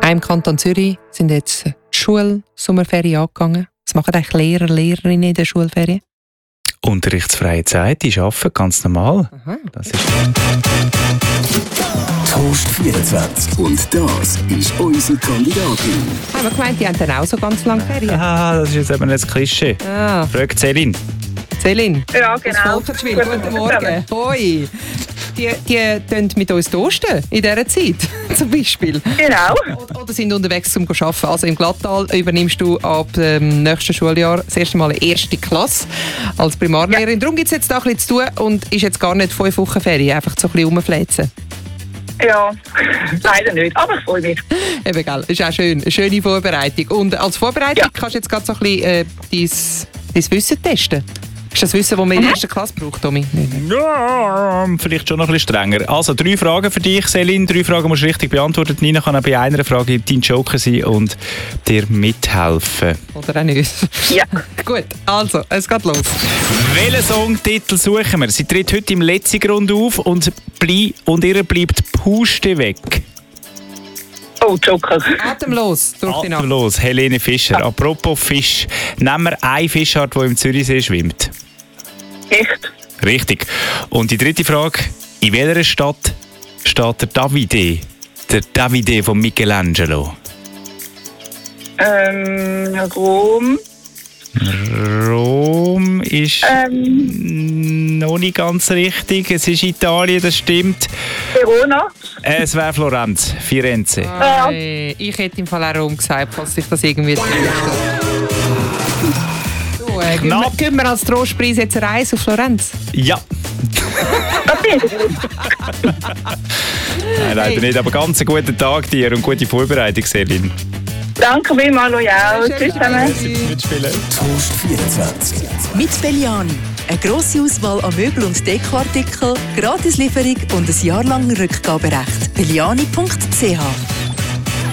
Auch im Kanton Zürich sind jetzt die Schulsommerferien angegangen. Was machen eigentlich Lehrer, Lehrerinnen in der Schulferien? Unterrichtsfreie Zeit, die arbeiten ganz normal. Aha. Das ist Toast 24. Und das ist unsere Kandidatin. Haben wir gemeint, die haben dann auch so ganz lange Ferien? das ist jetzt eben ein Klischee. Ah, Fragt Celine. Celine. Ja, Aus genau. Volkertschwil, guten Morgen. Hoi. Die tun mit uns toasten in dieser Zeit, zum Beispiel. Genau. Oder sind unterwegs zum Arbeiten. Also im Glattal übernimmst du ab dem nächsten Schuljahr das erste Mal eine erste Klasse als Primarlehrerin. Darum gibt es jetzt da ein bisschen zu tun und ist jetzt gar nicht 5 Wochen Ferien, einfach so ein bisschen rumfläzen. Ja, leider nicht, aber ich freue mich. Eben, gell, ist auch schön. Eine schöne Vorbereitung. Und als Vorbereitung kannst du jetzt gerade so ein bisschen dein Wissen testen. Ist das Wissen, das man in der ersten Klasse braucht, Tommy? Ja, vielleicht schon noch ein bisschen strenger. Also 3 Fragen für dich, Celine. 3 Fragen musst du richtig beantworten. Nina kann auch bei einer Frage dein Joker sein und dir mithelfen. Oder auch nicht? Ja. Gut, also, es geht los. Welchen Songtitel suchen wir? Sie tritt heute im letzten Grund auf und ihr bleibt Puste weg. Oh, Joker. Atemlos durch die Nacht. Atemlos, Helene Fischer. Apropos Fisch, nehmen wir eine Fischart, die im Zürichsee schwimmt. Echt? Richtig. Und die dritte Frage, in welcher Stadt steht der Davide? Der Davide von Michelangelo. Rom. Rom ist noch nicht ganz richtig. Es ist Italien, das stimmt. Verona. Es wäre Florenz, Firenze. Hey, ich hätte im Fall auch Rom gesagt, falls sich das irgendwie gehen wir als Trostpreis jetzt eine Reise auf Florenz? Ja. Nein, leider nicht, aber ganz einen guten Tag dir und gute Vorbereitung, Celine. Danke vielmals, Loyal. Tschüss zusammen. Mitspielen. Toast 24. Mit Belliani. Eine grosse Auswahl an Möbel- und Dekoartikeln, Gratislieferung und ein Jahr lang Rückgaberecht. Belliani.ch